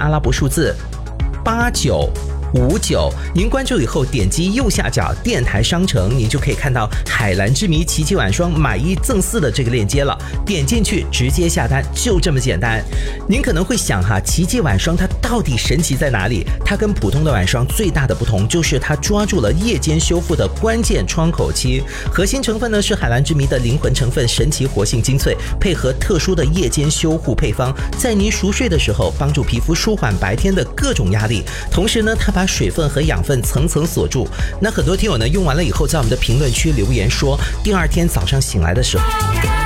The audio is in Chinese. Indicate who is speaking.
Speaker 1: 阿拉伯数字8959，您关注以后点击右下角电台商城，您就可以看到海蓝之谜奇迹晚霜买1赠4的这个链接了，点进去直接下单，就这么简单。您可能会想奇迹晚霜它到底神奇在哪里？它跟普通的晚霜最大的不同就是它抓住了夜间修复的关键窗口期，核心成分呢是海蓝之谜的灵魂成分神奇活性精粹，配合特殊的夜间修护配方，在您熟睡的时候帮助皮肤舒缓白天的各种压力，同时呢它把水分和养分层层锁住。那很多听友呢用完了以后在我们的评论区留言说，第二天早上醒来的时候